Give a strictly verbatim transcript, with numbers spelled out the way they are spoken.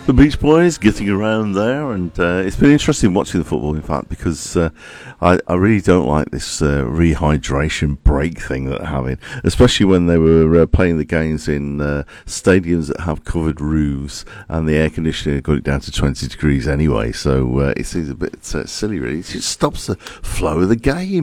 The Beach Boys getting around there, and uh, it's been interesting watching the football, in fact, because uh, I, I really don't like this uh, rehydration break thing that they're having, especially when they were uh, playing the games in uh, stadiums that have covered roofs, and the air conditioning got it down to twenty degrees anyway, so uh, it seems a bit uh, silly, really. It just stops the flow of the game.